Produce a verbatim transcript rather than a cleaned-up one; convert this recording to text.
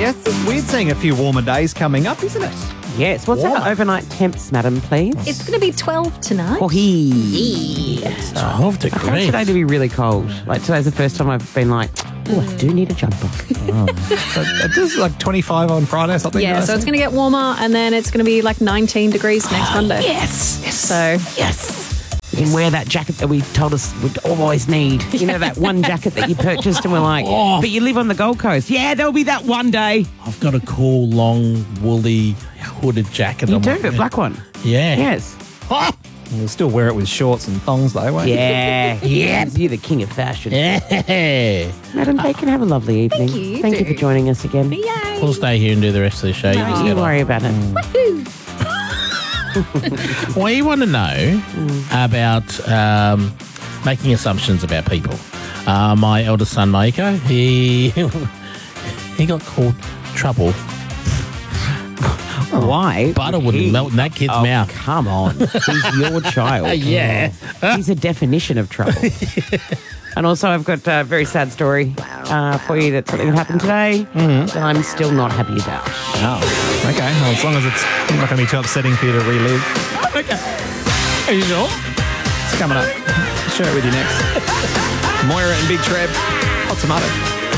Yeah, it's weird seeing a few warmer days coming up, isn't it? Yes. What's Warmer. our overnight temps, madam, please? It's going to be twelve tonight. Oh, he. twelve I found degrees. today to be really cold. Like, today's the first time I've been like, oh, I do need a jumper. So it does like twenty-five on Friday or something. Yeah, so it's going to get warmer, and then it's going to be like nineteen degrees next Monday. Yes. Yes. So Yes. We can wear that jacket that we told us we'd always need. You know, that one jacket that you purchased and we're like, Oh. but you live on the Gold Coast. Yeah, there'll be that one day. I've got a cool, long, woolly, hooded jacket. You on do, my- a black one. Yeah. Yes. Oh. You'll still wear it with shorts and thongs though, won't you? Yeah. Yeah. You're the king of fashion. Yeah. Madam Bacon, have a lovely evening. you, you Thank you too. for joining us again. yay. We'll stay here and do the rest of the show. You just Don't you get on. worry about it. Woohoo. We want to know about um, making assumptions about people. Uh, my eldest son, Maiko, he he got called trouble. Why? Butter would wouldn't he- melt in that kid's Oh, mouth. come on. He's your child. Yeah. He's a definition of trouble. And also, I've got a very sad story uh, for you. That's something that happened today that I'm still not happy about. Oh, okay. Well, as long as it's not going to be too upsetting for you to relive. Okay. Are you sure? It's coming up. I'll share it with you next. Moira and Big Trev. Hot tomato.